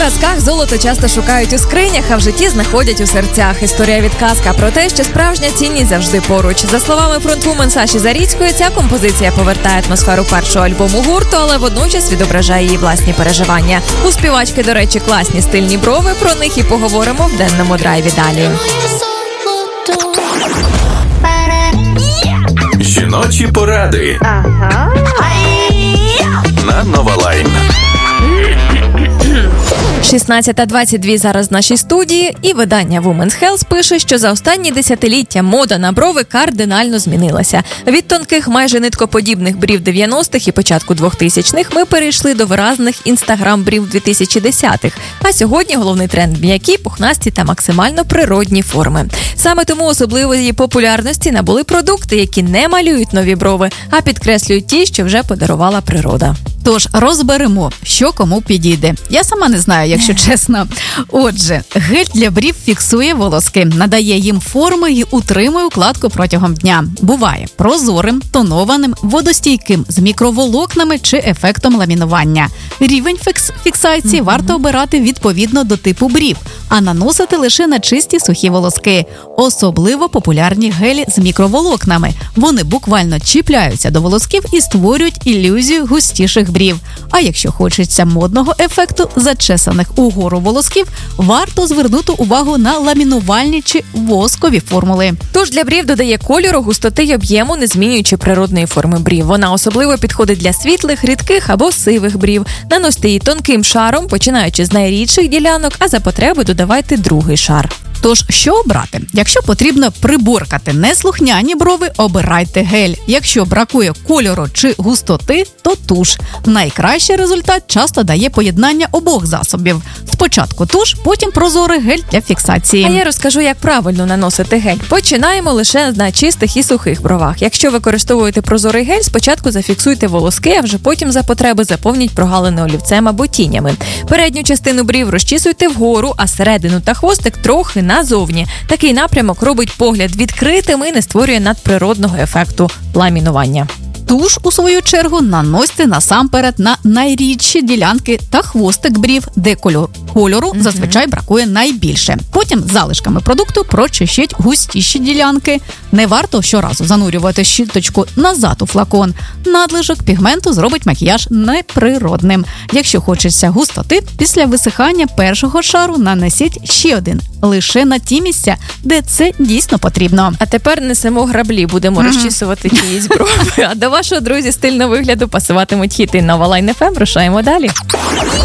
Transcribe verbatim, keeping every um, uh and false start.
казках золото часто шукають у скринях, а в житті знаходять у серцях. Історія від казка про те, що справжня цінність завжди поруч. За словами фронтвумен Саші Заріцької, ця композиція повертає атмосферу першого альбому гурту, але водночас відображає її власні переживання. У співачки, до речі, класні стильні брови, про них і поговоримо в денному драйві далі. Жіночі поради. Ага. На Нова Лайн. шістнадцята двадцять дві зараз в нашій студії, і видання Women's Health пише, що за останні десятиліття мода на брови кардинально змінилася. Від тонких, майже ниткоподібних брів дев'яностих і початку двохтисячних ми перейшли до виразних інстаграм-брів дві тисячі десятих. А сьогодні головний тренд – м'які, пухнасті та максимально природні форми. Саме тому особливої популярності набули продукти, які не малюють нові брови, а підкреслюють ті, що вже подарувала природа. Тож розберемо, що кому підійде. Я сама не знаю, якщо чесно. Отже, гель для брів фіксує волоски, надає їм форми і утримує укладку протягом дня. Буває прозорим, тонованим, водостійким, з мікроволокнами чи ефектом ламінування. Рівень фікс- фіксації mm-hmm. варто обирати відповідно до типу брів, а наносити лише на чисті сухі волоски. Особливо популярні гелі з мікроволокнами. Вони буквально чіпляються до волосків і створюють ілюзію густіших брів. А якщо хочеться модного ефекту зачесаних угору волосків, варто звернути увагу на ламінувальні чи воскові формули. Тож для брів додає кольору, густоти й об'єму, не змінюючи природної форми брів. Вона особливо підходить для світлих, рідких або сивих брів. Наносьте її тонким шаром, починаючи з найрідших ділянок, а за потреби додавайте другий шар. Тож, що обрати? Якщо потрібно приборкати неслухняні брови, обирайте гель. Якщо бракує кольору чи густоти, то туш. Найкращий результат часто дає поєднання обох засобів. Спочатку туш, потім прозорий гель для фіксації. А я розкажу, як правильно наносити гель. Починаємо лише на чистих і сухих бровах. Якщо використовуєте прозорий гель, спочатку зафіксуйте волоски, а вже потім за потреби заповніть прогалини олівцем або тінями. Передню частину брів розчісуйте вгору, а середину та хвостик трохи назовні. Такий напрямок робить погляд відкритим і не створює надприродного ефекту ламінування. Туш, у свою чергу, наносьте насамперед на найрідші ділянки та хвостик брів, де кольор, кольору mm-hmm. зазвичай бракує найбільше. Потім залишками продукту прочищіть густіші ділянки. Не варто щоразу занурювати щіточку назад у флакон. Надлишок пігменту зробить макіяж неприродним. Якщо хочеться густоти, після висихання першого шару нанесіть ще один. Лише на ті місця, де це дійсно потрібно. А тепер несемо граблі, будемо mm-hmm. розчісувати чиїсь брови. А до вашого, друзі, стильного вигляду пасуватимуть хіти Нова Лайн еф ем. Рушаємо далі.